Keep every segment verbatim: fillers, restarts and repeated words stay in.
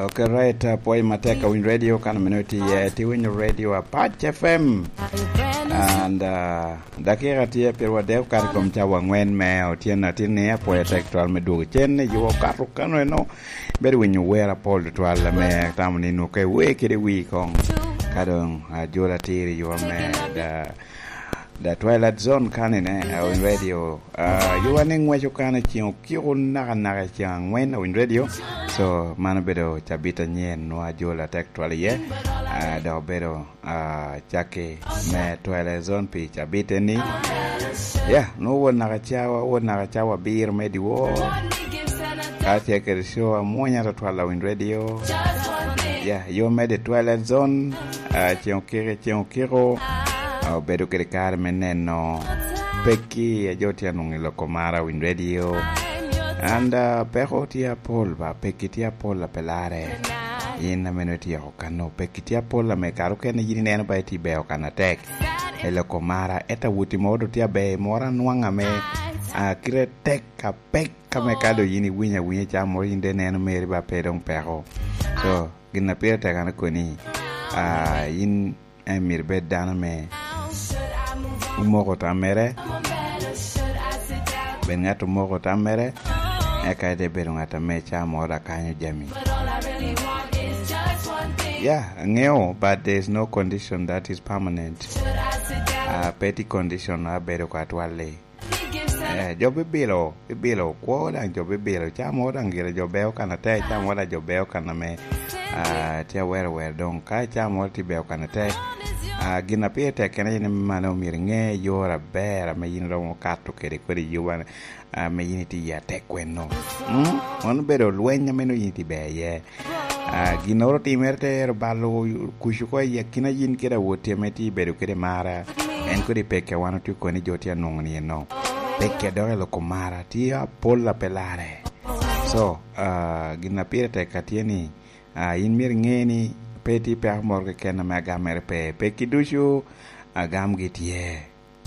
Okay, right. Uh, Poi Mateka Win Radio, kind of minute, uh, Tiwin Radio, Patch F M. And, uh, Dakira Tia Pirwadev, Karikom Chawa, Wen Mao, Tiana Tinia, Poetic Tral Medu, Chen, you are Karukan, no. But when you wear a pole to Tral, me, Tamini, okay, wake it a week on Kadong, Jola Tiri, you are mad. The Twilight Zone kanin eh on radio. Uh, you are ning you can chiong kyo na na chiang when on radio. So manabedo chabita nyen no ajola textually ye. Uh, da bedo uh chake me Twilight Zone pi chabita ni. Yeah, no one na chawa, one na chawa beer medi wo. I take a show amonya to Twilight on radio. Yeah, you made the Twilight Zone. Uh, chiong kire chiong kiro. Oh, bedo kere Carmen no Peki ajotia nungilo komara win radio and uh, peho tia polva Peki tia pola pelare ina menotia okano Peki tia pola me karuke ne yini neno ba ti be okana tek ele komara eta wuti modo tia be mora nwanga me a kire tek ka pek ka me kado yini winya winya cha mo inde neno meri ba pedong peho so gina pere tegana koni a in emir bed dana me umoko tamere ben ngato moko tamere e kayde be ngata mecha moda kanyo jami yeah ngeo but there's no condition that is permanent a uh, petty condition a bedo kwa twale eh jobe bilo bilo ko da jobe bilo cha moda ngira jobe kana te cha moda jobe kana me a uh, tia were were don ka cha moda ti be kana te a uh, gina pete kene ne mano mirnge yora bera me yin ro kato kere kwere yuwan a uh, me yin ti ya te kweno hm on bedo luenya me no yin ti be ye a uh, gina ro ti merte balo kushu ko ye kina yin kera wote me ti bedo kere mara en ko di peke wano tu ko ni jotia nongni no peke dore lo komara ti a polla pelare so uh, gina pete katieni a uh, yin mirnge ni peti per morgue ken ma gamer pe pe kidushu agam gitie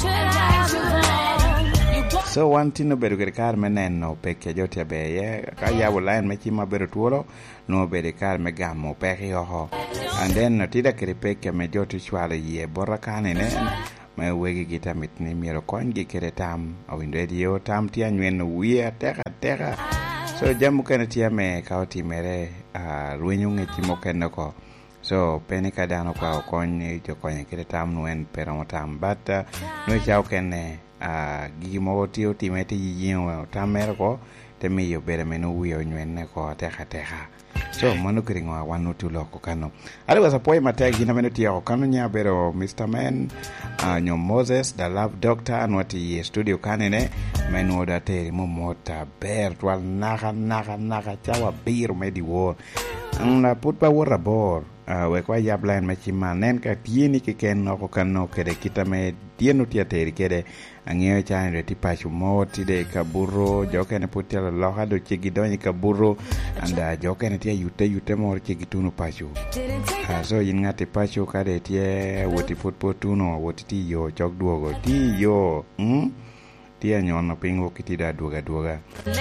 so one thing no bedo get car menen no pe ke jotia be ye ka ya line me chi ma bedo tuolo no bedo car me gamo pe yo ho and then no tida kere pe ke me joti chwale ye borakane ne me wegi gita mitni miro kon gi kere tam au radio tam tia nyen wiya tera tera so jamu kana tia me ka oti mere a ruenyu ngi mo ken ko so peni kadano kwa konye jo konye kire tam nuen pero tam bata no chao kene a gi mo tio timete yin tam merko te mi yo bere menu wiyo nyen ne ko teha teha so manu kiringo wanu tu loko kano ale wasa poi matagi na menu tio kano nya bero Mister Man uh, nyo Moses the love doctor anwati studio kanene menu oda teri mo mota ber twal naga naga naga chawa bir medi wo na put pa wora bor uh, we kwa ya blind machima nen ka tieni ke ken no ko kano kede kita me tienu tia teri kede angeo cha ndi pachu moti de kaburo jokene putia lo ha do chigi doni kaburo anda jokene tia yute yute mor chigi tunu pachu uh, so yin ngati pachu kade tie woti put potuno woti ti yo chok duogo ti yo hm tia nyono pingo kitida duoga duoga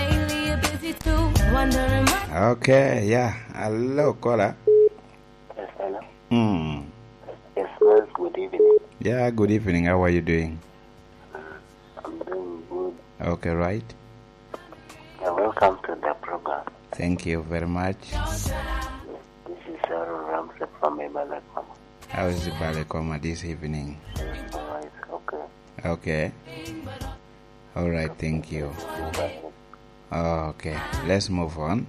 okay yeah hello Kola. Yes, hello. Hmm. Yes, well, good evening. Yeah, good evening. How are you doing? I'm doing good. Okay, right. Yeah, welcome to the program. Thank you very much. Yes, this is Aaron Ramsey from Balekoma. How is the Balekoma this evening? Yes, all right, okay. Okay. All right, thank you. Okay, let's move on.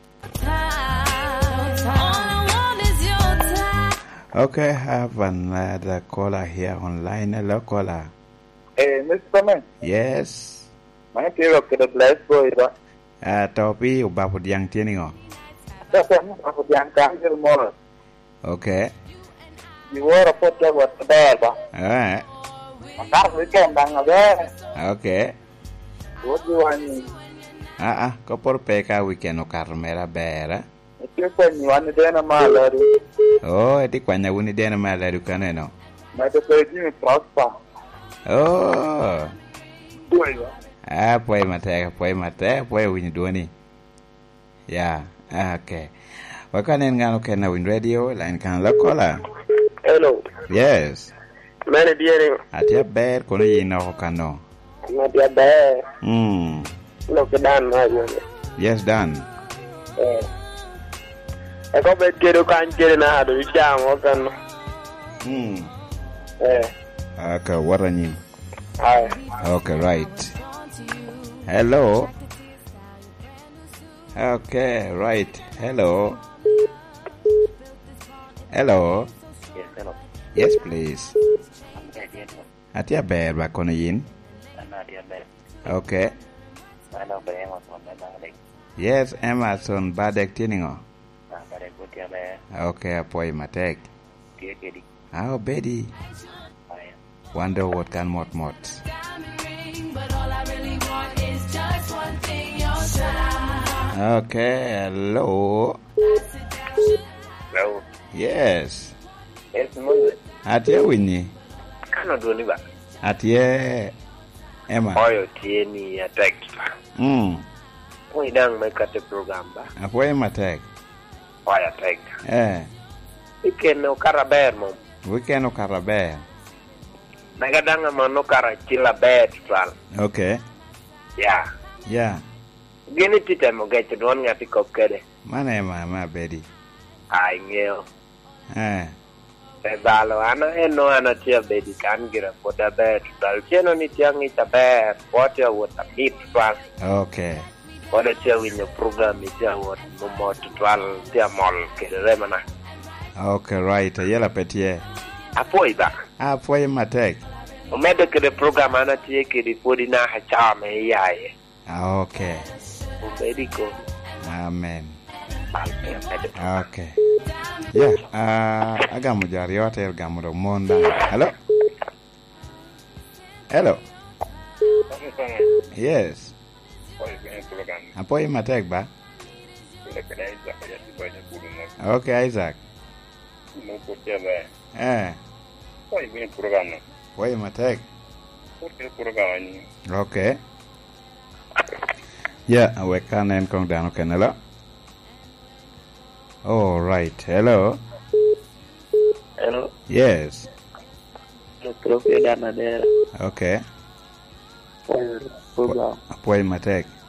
Okay, I have another caller here online. Hello, caller. Hey, Mister Man. Yes. My hero could have blessed boy. Ah, topi ubapo diang tieni ngo. That's what I'm going more. Okay. You were a put that what the bell. Alright. That weekend, I'm there. Okay. What do you want? Ah ah, ko por peka weekend o karmera bera. Ito ko ni wani dena malari. Oh, eti kwanya wuni dena malari kaneno. Na to ko ni prosper. Oh. Doiwa. Ah, poi mate, poi mate, poi wuni doni. Yeah, okay. Wakanen ngano kena Win Radio line kan lokola. Hello. Yes. Mene diere. Atia ber kono yina ko kano. Nadia ber. Hmm. Lo ke dan ha yo. Yes, done. Eh. Eko bet kero kan kere na ado jam o kan. Hmm. Eh. Okay, warani. Hi. Okay, right. Hello. Okay, right. Hello. Hello. Yes, hello. Yes, please. Yes, Atia ber ba kono yin. Nadia ber. Okay. Ano ba yung mga mga Yes, Emerson Badek tiningo. na bare ko tiya ber. Okay, apoy matek. Tiya kedi. Oh, Betty. Ay. Wonder what can mot mot. Okay, hello. Hello. Yes. Yes, mo. Atia winni. Kano do ni ba? Atia Emma. Oyo tiye ni attack. Hmm. Ko idang may kate program ba? Apoy matek. Oyo attack. Eh. Iken no karaber mo. Weekend o karabe. Nagadanga mo no kara chila ber tral. Okay. Yeah. Yeah. Gini tita mo gaito don ngati kop kede. Mana Emma ma Betty. Ay ngeo. Eh. E balo ana eno ana tia bedi kan gira poda ber tral. Cheno ni tiang ita ber. Pote wot a hit tral. Okay. Poda tia winyo program ita wot mo tral tia mol kede remana. Okay, right. Yela petie. Apoy ba? Apoy matek. Umede kede program ana tia kede podi na hachame yaye. Okay. Umedi ko. Amen. Alpe. Okay. Yeah, uh, agamu jari yote agamu do monda. Hello? Hello? Yes. Apoy matek ba? Okay, Isaac. Eh. Apoy matek. Okay. Yeah, we can end kong down okay, hello? Oh, right. Hello? Hello. Yes. Yo creo que era nadera. Okay. Por program. Apoy matek.